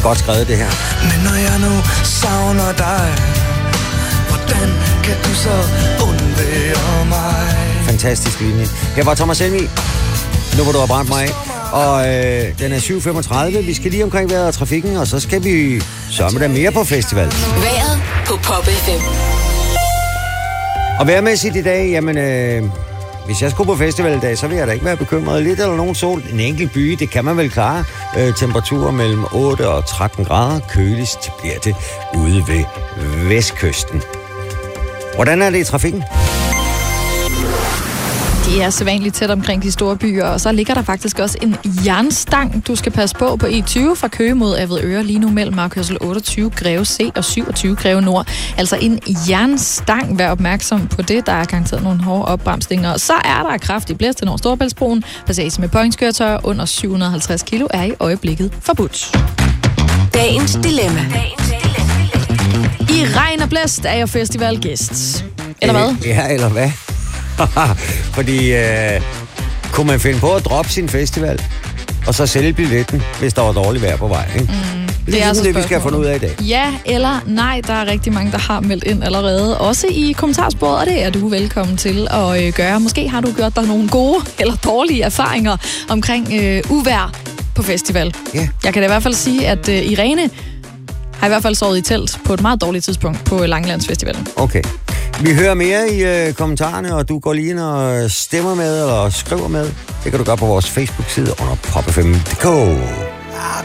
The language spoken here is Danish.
godt skrevet, det her. Men når jeg nu savner dig, hvordan kan du så undvære mig? Fantastisk linje. Her var Thomas Helmig. Nu hvor du har brændt mig af. Og den er 7.35. Vi skal lige omkring vejret og trafikken, og så skal vi sørge der mere på festival. Vejret på Pop FM. Og vejrmæssigt i dag, jamen, hvis jeg skulle på festival i dag, så vil jeg da ikke være bekymret. Lidt eller nogen sol, en enkelt by, det kan man vel klare. Temperaturer mellem 8 og 13 grader. Køligst bliver det ude ved vestkysten. Hvordan er det i trafikken? Det er sædvanligt tæt omkring de store byer, og så ligger der faktisk også en jernstang, du skal passe på E20 fra Køge mod Avedøre, lige nu mellem markkørsel 28 Greve C og 27 Greve Nord. Altså en jernstang, vær opmærksom på det, der er garanteret nogle hårde opbremsninger. Og så er der kraftig blæst til over Storebæltsbroen. Passage med påhængskøretøjer under 750 kilo er i øjeblikket forbudt. Dagens dilemma. I regn og blæst er jeg festivalgæst. Eller hvad? Ja, eller hvad? Fordi kunne man finde på at droppe sin festival, og så sælge billetten, hvis der var dårligt vejr på vej, ikke? Det er altså det, vi skal have fundet ud af i dag. Ja eller nej, der er rigtig mange, der har meldt ind allerede. Også i kommentarsporet, og det er du velkommen til at gøre. Måske har du gjort dig nogle gode eller dårlige erfaringer omkring uvejr på festival. Yeah. Jeg kan da i hvert fald sige, at Irene har i hvert fald sovet i telt på et meget dårligt tidspunkt på Langelandsfestivalen. Okay. Vi hører mere i kommentarerne, og du går lige ind og stemmer med, eller skriver med. Det kan du gøre på vores Facebook-side under popfm.dk.